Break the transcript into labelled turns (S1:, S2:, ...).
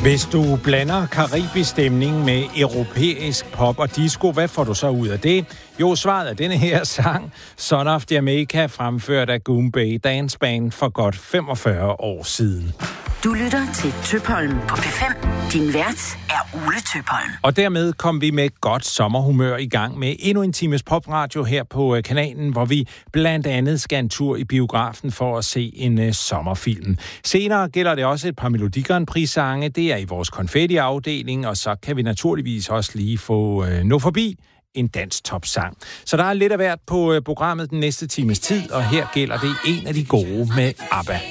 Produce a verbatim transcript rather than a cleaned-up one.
S1: Hvis du blander karibisk stemning med europæisk pop og disco, hvad får du så ud af det? Jo, svaret er denne her sang, Son of Jamaica, fremført af Goombay Dance Band for godt femogfyrre år siden.
S2: Du lytter til Tøpholm på P fem. Din vært er Ole Tøpholm.
S1: Og dermed kom vi med godt sommerhumør i gang med endnu en times popradio her på kanalen, hvor vi blandt andet skal en tur i biografen for at se en uh, sommerfilm. Senere gælder det også et par Melodi Grand Prix-sange. Det er i vores konfetti-afdeling, og så kan vi naturligvis også lige få uh, nå forbi en dansk topsang. Så der er lidt af hvert på uh, programmet den næste times tid, og her gælder det en af de gode med ABBA.